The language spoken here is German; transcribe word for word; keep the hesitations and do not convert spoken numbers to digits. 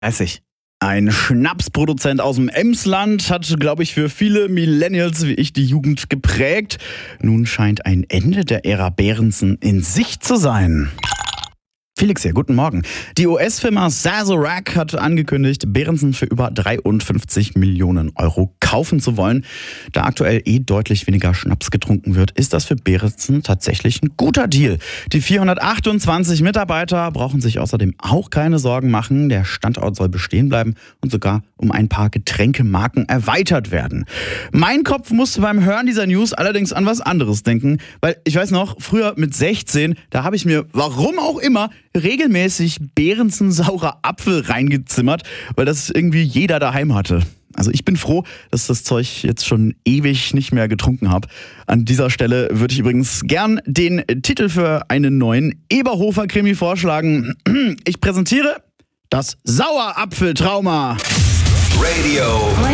Essig. Ein Schnapsproduzent aus dem Emsland hat, glaube ich, für viele Millennials wie ich die Jugend geprägt. Nun scheint ein Ende der Ära Behrensen in Sicht zu sein. Felix hier, guten Morgen. Die U S-Firma Sazerac hat angekündigt, Behrensen für über dreiundfünfzig Millionen Euro kaufen zu wollen. Da aktuell eh deutlich weniger Schnaps getrunken wird, ist das für Behrensen tatsächlich ein guter Deal. Die vierhundertachtundzwanzig Mitarbeiter brauchen sich außerdem auch keine Sorgen machen. Der Standort soll bestehen bleiben und sogar um ein paar Getränkemarken erweitert werden. Mein Kopf musste beim Hören dieser News allerdings an was anderes denken, weil ich weiß noch, früher mit sechzehn, da habe ich mir, warum auch immer, regelmäßig Behrensen saurer Apfel reingezimmert, weil das irgendwie jeder daheim hatte. Also ich bin froh, dass das Zeug jetzt schon ewig nicht mehr getrunken habe. An dieser Stelle würde ich übrigens gern den Titel für einen neuen Eberhofer-Krimi vorschlagen. Ich präsentiere das Sauerapfeltrauma. Radio